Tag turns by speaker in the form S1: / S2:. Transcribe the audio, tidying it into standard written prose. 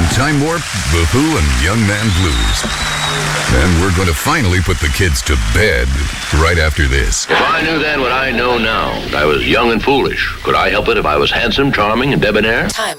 S1: Time Warp, The Who, and Young Man Blues. And we're going to finally put the kids to bed right after this.
S2: If I knew then what I know now, I was young and foolish. Could I help it if I was handsome, charming, and debonair?
S3: Time.